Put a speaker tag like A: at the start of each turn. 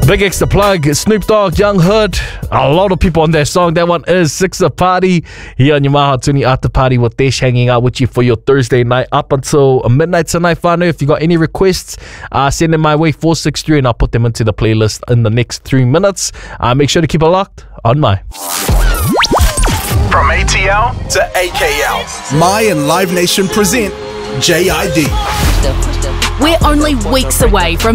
A: Big Extra Plug, Snoop Dogg, Young Hood, a lot of people on that song. That one is Sixer Party here on your Maha Tuni After Party with Desh hanging out with you for your Thursday night up until midnight tonight, whānau. If you got any requests, send them my way, 463, and I'll put them into the playlist in the next 3 minutes. Make sure to keep it locked on My.
B: From ATL to AKL,
C: My and Live Nation present JID.
D: We're only weeks away from